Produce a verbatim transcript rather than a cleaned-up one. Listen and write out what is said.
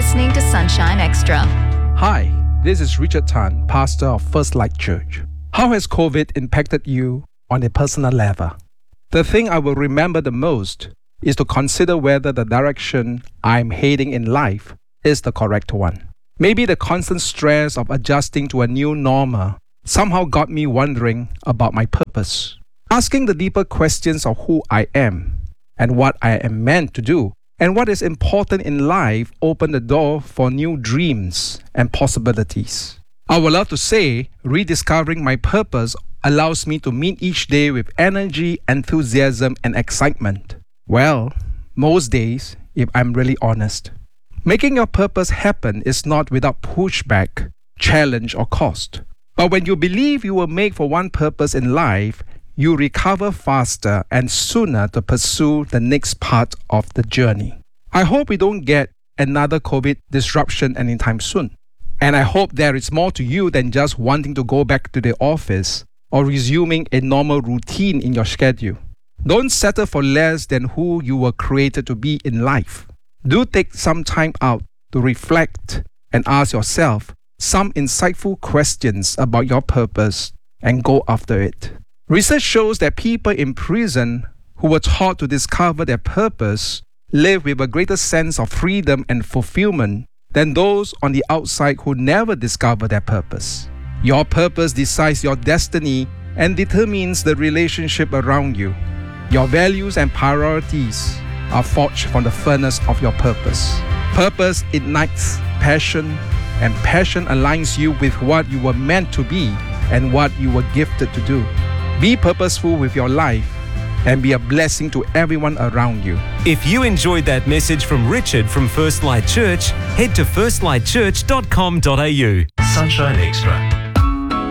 listening to Sunshine Extra. Hi, this is Richard Tan, pastor of First Light Church. How has COVID impacted you on a personal level? The thing I will remember the most is to consider whether the direction I'm heading in life is the correct one. Maybe the constant stress of adjusting to a new normal somehow got me wondering about my purpose. Asking the deeper questions of who I am and what I am meant to do and what is important in life opened the door for new dreams and possibilities. I would love to say rediscovering my purpose allows me to meet each day with energy, enthusiasm, and excitement. Well, most days, if I'm really honest. Making your purpose happen is not without pushback, challenge, or cost. But when you believe you were made for one purpose in life, you recover faster and sooner to pursue the next part of the journey. I hope we don't get another COVID disruption anytime soon. And I hope there is more to you than just wanting to go back to the office or resuming a normal routine in your schedule. Don't settle for less than who you were created to be in life. Do take some time out to reflect and ask yourself some insightful questions about your purpose and go after it. Research shows that people in prison who were taught to discover their purpose live with a greater sense of freedom and fulfillment than those on the outside who never discover their purpose. Your purpose decides your destiny and determines the relationship around you. Your values and priorities are forged from the furnace of your purpose. Purpose ignites passion, and passion aligns you with what you were meant to be and what you were gifted to do. Be purposeful with your life and be a blessing to everyone around you. If you enjoyed that message from Richard from First Light Church, head to first light church dot com dot a u. Sunshine Extra.